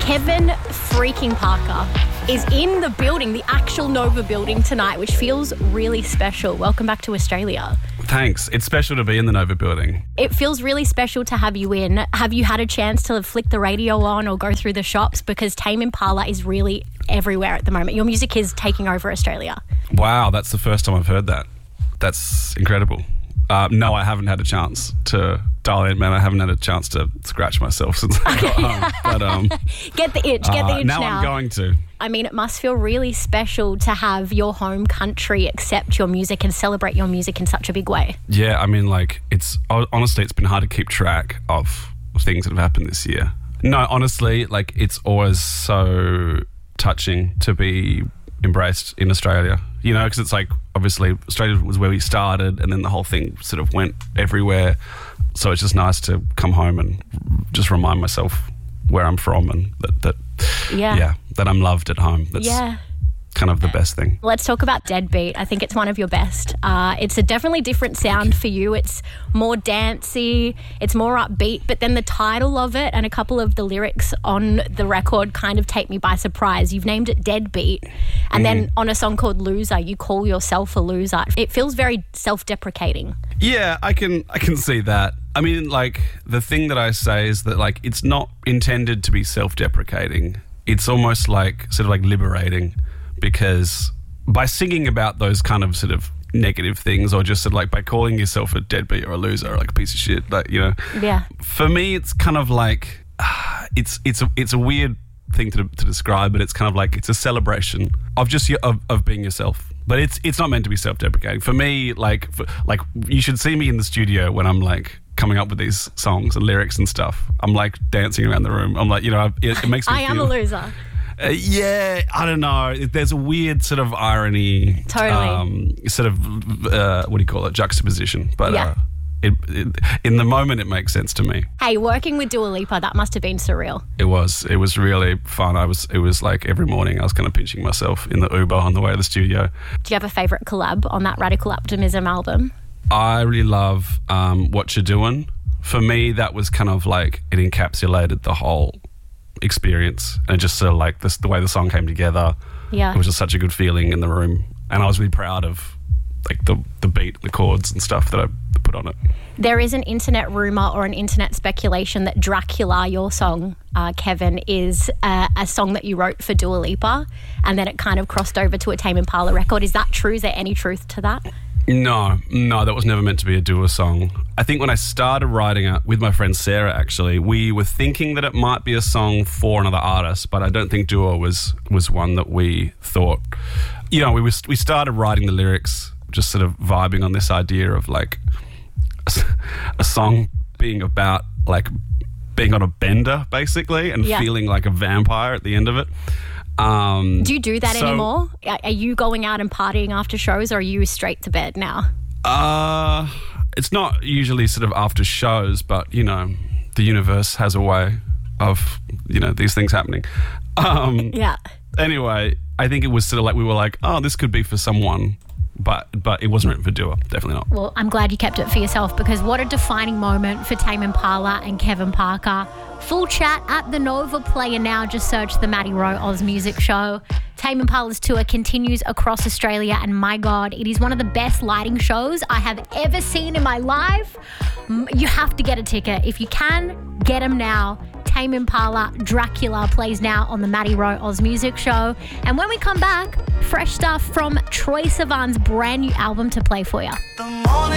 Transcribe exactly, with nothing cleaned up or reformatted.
Kevin freaking Parker is in the building, the actual Nova building tonight, which feels really special. Welcome back to Australia. Thanks. It's special to be in the Nova building. It feels really special to have you in. Have you had a chance to flick the radio on or go through the shops? Because Tame Impala is really everywhere at the moment. Your music is taking over Australia. Wow, that's the first time I've heard that. That's incredible. Uh, no, I haven't had a chance to dial in, man. I haven't had a chance to scratch myself since I got home. But um, get the itch, get the uh, itch now. Now I'm going to. I mean, it must feel really special to have your home country accept your music and celebrate your music in such a big way. Yeah, I mean, like, it's honestly, it's been hard to keep track of things that have happened this year. No, honestly, like, it's always so touching to be embraced in Australia, you know, because it's like, obviously Australia was where we started and then the whole thing sort of went everywhere. So it's just nice to come home and just remind myself where I'm from and that, that yeah. yeah, that I'm loved at home. That's yeah. kind of the best thing. Let's talk about Deadbeat. I think it's one of your best. Uh, it's a definitely different sound for you. It's more dancey, it's more upbeat, but then the title of it and a couple of the lyrics on the record kind of take me by surprise. You've named it Deadbeat, and mm. then on a song called Loser, you call yourself a loser. It feels very self-deprecating. Yeah, I can I can see that. I mean, like, the thing that I say is that, like, it's not intended to be self-deprecating. It's almost like sort of like liberating, because by singing about those kind of sort of negative things, or just sort of like by calling yourself a deadbeat or a loser or like a piece of shit, like, you know, yeah. For me, it's kind of like uh, it's it's a, it's a weird thing to to describe, but it's kind of like it's a celebration of just your, of of being yourself. But it's it's not meant to be self-deprecating. For me, like for, like you should see me in the studio when I'm like coming up with these songs and lyrics and stuff. I'm like dancing around the room. I'm like, you know, it, it makes me I feel, am a loser. Uh, yeah, I don't know. There's a weird sort of irony. Totally. Um, sort of, uh, what do you call it? Juxtaposition. But yeah. uh, it, it, in the moment, it makes sense to me. Hey, working with Dua Lipa, that must have been surreal. It was. It was really fun. I was. It was like every morning I was kind of pinching myself in the Uber on the way to the studio. Do you have a favourite collab on that Radical Optimism album? I really love um, What You're Doing. For me, that was kind of like, it encapsulated the whole experience, and just sort of like this, the way the song came together. Yeah, it was just such a good feeling in the room, and I was really proud of like the the beat, the chords and stuff that I put on it. There is an internet rumour or an internet speculation that Dracula, your song, uh, Kevin, is uh, a song that you wrote for Dua Lipa, and then it kind of crossed over to a Tame Impala record. Is that true? Is there any truth to that? No, no, that was never meant to be a Dua song. I think when I started writing it with my friend Sarah, actually, we were thinking that it might be a song for another artist, but I don't think Dua was was one that we thought. You know, we was, we started writing the lyrics, just sort of vibing on this idea of like a, a song being about like being on a bender, basically, and yeah. feeling like a vampire at the end of it. Um, do you do that so, anymore? Are you going out and partying after shows, or are you straight to bed now? Uh, it's not usually sort of after shows, but, you know, the universe has a way of, you know, these things happening. Um, yeah. Anyway, I think it was sort of like we were like, oh, this could be for someone. But but it wasn't written for Dua, definitely not. Well, I'm glad you kept it for yourself, because what a defining moment for Tame Impala and Kevin Parker. Full chat at the Nova Player now. Just search the Maddie Rowe Oz Music Show. Tame Impala's tour continues across Australia, and my God, it is one of the best lighting shows I have ever seen in my life. You have to get a ticket. If you can, get them now. Tame Impala, Dracula plays now on the Maddie Rowe Oz Music Show. And when we come back, fresh stuff from Troye Sivan's brand new album to play for you.